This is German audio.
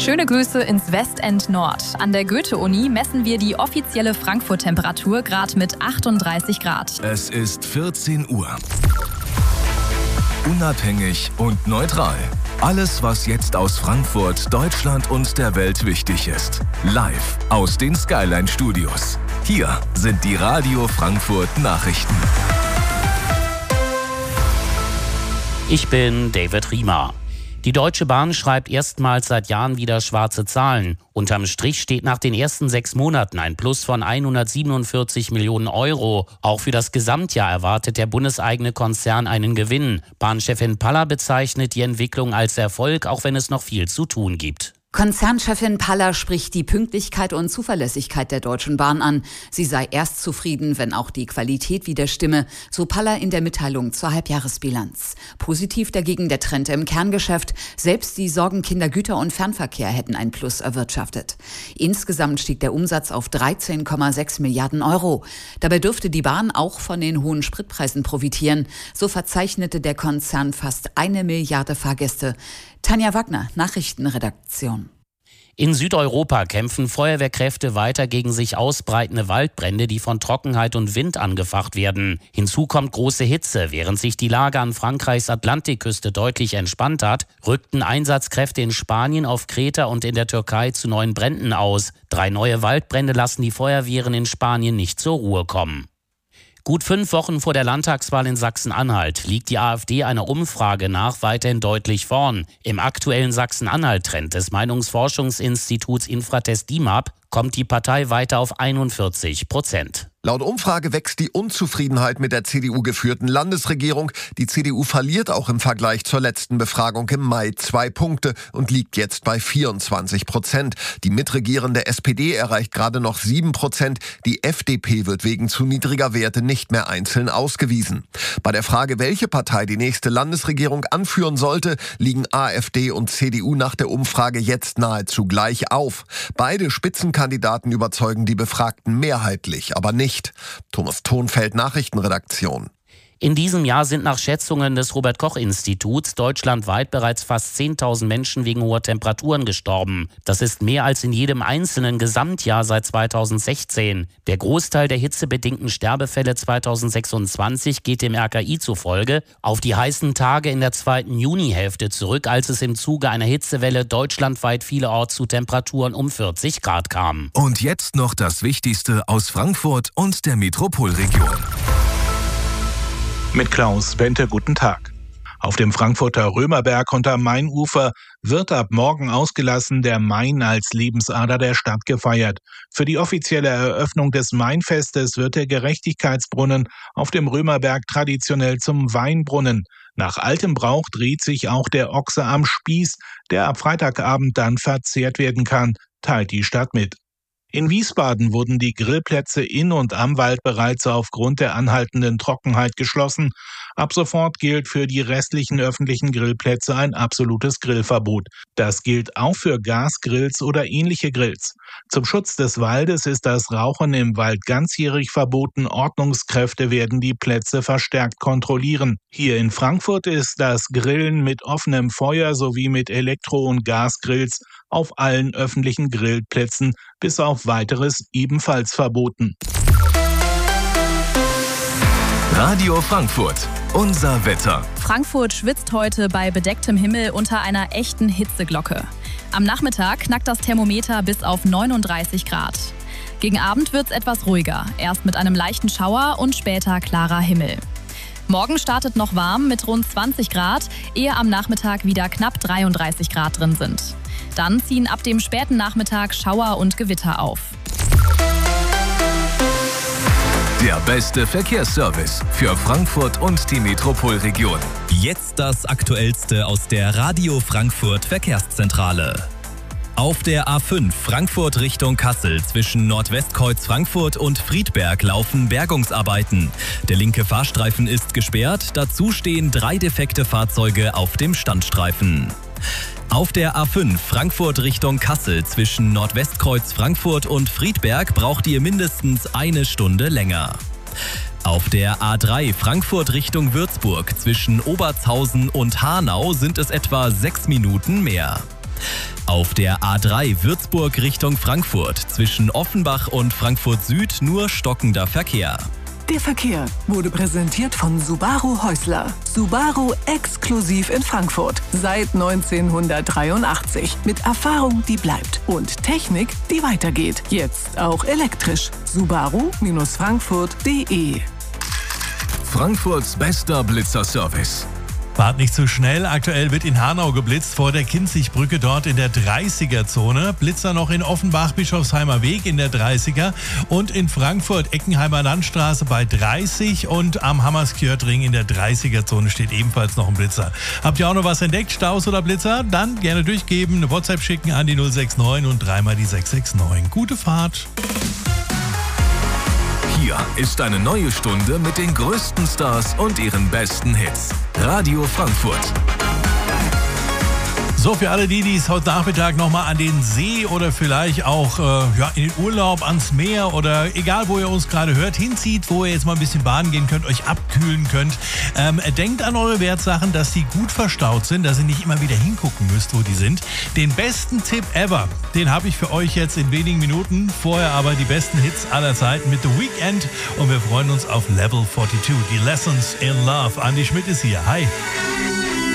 Schöne Grüße ins Westend Nord. An der Goethe-Uni messen wir die offizielle Frankfurt-Temperatur gerade mit 38 Grad. Es ist 14 Uhr. Unabhängig und neutral. Alles, was jetzt aus Frankfurt, Deutschland und der Welt wichtig ist. Live aus den Skyline-Studios. Hier sind die Radio Frankfurt Nachrichten. Ich bin David Riemer. Die Deutsche Bahn schreibt erstmals seit Jahren wieder schwarze Zahlen. Unterm Strich steht nach den ersten 6 Monaten ein Plus von 147 Millionen Euro. Auch für das Gesamtjahr erwartet der bundeseigene Konzern einen Gewinn. Bahnchefin Paller bezeichnet die Entwicklung als Erfolg, auch wenn es noch viel zu tun gibt. Konzernchefin Paller spricht die Pünktlichkeit und Zuverlässigkeit der Deutschen Bahn an. Sie sei erst zufrieden, wenn auch die Qualität wieder stimme, so Paller in der Mitteilung zur Halbjahresbilanz. Positiv dagegen der Trend im Kerngeschäft. Selbst die Sorgenkinder Güter- und Fernverkehr hätten ein Plus erwirtschaftet. Insgesamt stieg der Umsatz auf 13,6 Milliarden Euro. Dabei dürfte die Bahn auch von den hohen Spritpreisen profitieren. So verzeichnete der Konzern fast 1 Milliarde Fahrgäste. Tanja Wagner, Nachrichtenredaktion. In Südeuropa kämpfen Feuerwehrkräfte weiter gegen sich ausbreitende Waldbrände, die von Trockenheit und Wind angefacht werden. Hinzu kommt große Hitze. Während sich die Lage an Frankreichs Atlantikküste deutlich entspannt hat, rückten Einsatzkräfte in Spanien, auf Kreta und in der Türkei zu neuen Bränden aus. 3 neue Waldbrände lassen die Feuerwehren in Spanien nicht zur Ruhe kommen. Gut 5 Wochen vor der Landtagswahl in Sachsen-Anhalt liegt die AfD einer Umfrage nach weiterhin deutlich vorn. Im aktuellen Sachsen-Anhalt-Trend des Meinungsforschungsinstituts Infratest DIMAP kommt die Partei weiter auf 41%. Laut Umfrage wächst die Unzufriedenheit mit der CDU-geführten Landesregierung. Die CDU verliert auch im Vergleich zur letzten Befragung im Mai 2 Punkte und liegt jetzt bei 24%. Die mitregierende SPD erreicht gerade noch 7%. Die FDP wird wegen zu niedriger Werte nicht mehr einzeln ausgewiesen. Bei der Frage, welche Partei die nächste Landesregierung anführen sollte, liegen AfD und CDU nach der Umfrage jetzt nahezu gleich auf. Beide Spitzenkandidaten überzeugen die Befragten mehrheitlich, aber nicht. Thomas Thonfeld, Nachrichtenredaktion. In diesem Jahr sind nach Schätzungen des Robert-Koch-Instituts deutschlandweit bereits fast 10.000 Menschen wegen hoher Temperaturen gestorben. Das ist mehr als in jedem einzelnen Gesamtjahr seit 2016. Der Großteil der hitzebedingten Sterbefälle 2026 geht dem RKI zufolge auf die heißen Tage in der 2. Junihälfte zurück, als es im Zuge einer Hitzewelle deutschlandweit vielerorts zu Temperaturen um 40 Grad kam. Und jetzt noch das Wichtigste aus Frankfurt und der Metropolregion. Mit Klaus Bente, guten Tag. Auf dem Frankfurter Römerberg und am Mainufer wird ab morgen ausgelassen der Main als Lebensader der Stadt gefeiert. Für die offizielle Eröffnung des Mainfestes wird der Gerechtigkeitsbrunnen auf dem Römerberg traditionell zum Weinbrunnen. Nach altem Brauch dreht sich auch der Ochse am Spieß, der ab Freitagabend dann verzehrt werden kann, teilt die Stadt mit. In Wiesbaden wurden die Grillplätze in und am Wald bereits aufgrund der anhaltenden Trockenheit geschlossen. Ab sofort gilt für die restlichen öffentlichen Grillplätze ein absolutes Grillverbot. Das gilt auch für Gasgrills oder ähnliche Grills. Zum Schutz des Waldes ist das Rauchen im Wald ganzjährig verboten. Ordnungskräfte werden die Plätze verstärkt kontrollieren. Hier in Frankfurt ist das Grillen mit offenem Feuer sowie mit Elektro- und Gasgrills auf allen öffentlichen Grillplätzen bis auf Weiteres ebenfalls verboten. Radio Frankfurt, unser Wetter. Frankfurt schwitzt heute bei bedecktem Himmel unter einer echten Hitzeglocke. Am Nachmittag knackt das Thermometer bis auf 39 Grad. Gegen Abend wird's etwas ruhiger, erst mit einem leichten Schauer und später klarer Himmel. Morgen startet noch warm mit rund 20 Grad, ehe am Nachmittag wieder knapp 33 Grad drin sind. Dann ziehen ab dem späten Nachmittag Schauer und Gewitter auf. Der beste Verkehrsservice für Frankfurt und die Metropolregion. Jetzt das Aktuellste aus der Radio Frankfurt Verkehrszentrale. Auf der A5 Frankfurt Richtung Kassel zwischen Nordwestkreuz Frankfurt und Friedberg laufen Bergungsarbeiten. Der linke Fahrstreifen ist gesperrt, dazu stehen 3 defekte Fahrzeuge auf dem Standstreifen. Auf der A5 Frankfurt Richtung Kassel zwischen Nordwestkreuz Frankfurt und Friedberg braucht ihr mindestens 1 Stunde länger. Auf der A3 Frankfurt Richtung Würzburg zwischen Obertshausen und Hanau sind es etwa 6 Minuten mehr. Auf der A3 Würzburg Richtung Frankfurt zwischen Offenbach und Frankfurt Süd nur stockender Verkehr. Der Verkehr wurde präsentiert von Subaru Häusler. Subaru exklusiv in Frankfurt. Seit 1983. Mit Erfahrung, die bleibt. Und Technik, die weitergeht. Jetzt auch elektrisch. Subaru-Frankfurt.de. Frankfurts bester Blitzerservice. Fahrt nicht zu schnell. Aktuell wird in Hanau geblitzt vor der Kinzigbrücke, dort in der 30er-Zone. Blitzer noch in Offenbach, Bischofsheimer Weg in der 30er und in Frankfurt, Eckenheimer Landstraße bei 30 und am Hammerskjörtring in der 30er-Zone steht ebenfalls noch ein Blitzer. Habt ihr auch noch was entdeckt, Staus oder Blitzer? Dann gerne durchgeben, eine WhatsApp schicken an die 069 und dreimal die 669. Gute Fahrt! Hier ist eine neue Stunde mit den größten Stars und ihren besten Hits. Radio Frankfurt. So, für alle die es heute Nachmittag nochmal an den See oder vielleicht auch in den Urlaub ans Meer oder egal, wo ihr uns gerade hört, hinzieht, wo ihr jetzt mal ein bisschen baden gehen könnt, euch abkühlen könnt. Denkt an eure Wertsachen, dass die gut verstaut sind, dass ihr nicht immer wieder hingucken müsst, wo die sind. Den besten Tipp ever, den habe ich für euch jetzt in wenigen Minuten. Vorher aber die besten Hits aller Zeiten mit The Weeknd und wir freuen uns auf Level 42. Die Lessons in Love. Andi Schmidt ist hier. Hi.